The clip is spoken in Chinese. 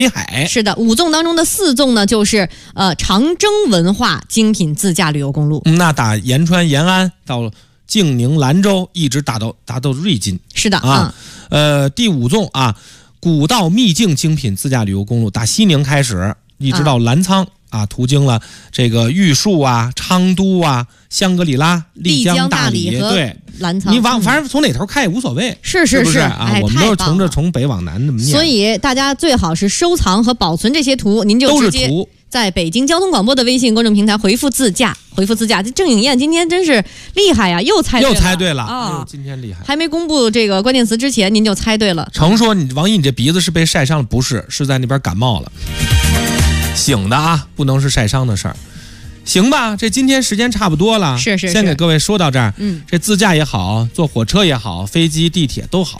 海。 是的，5纵当中的4纵呢，就是长征文化精品自驾旅游公路。 那打延川延安到静宁兰州，一直达到瑞金。 是的啊，第5纵啊，古道秘境精品自驾旅游公路，打西宁开始，一直到澜沧。途经了这个玉树啊、昌都啊、香格里拉、丽江大理和澜沧。 你反正从哪头看也无所谓， 是不是啊？我们都是从北往南这么念。 所以大家最好是收藏和保存这些图，您就直接在北京交通广播的微信公众平台回复自驾，这郑颖燕今天真是厉害呀，又猜对了啊！今天厉害， 还没公布这个关键词之前，您就猜对了。 程说王毅，你这鼻子是被晒伤了？不是，是在那边感冒了。醒的啊，不能是晒伤的事儿。行吧，这今天时间差不多了， 是， 先给各位说到这儿。 嗯， 这自驾也好，坐火车也好，飞机、地铁都好，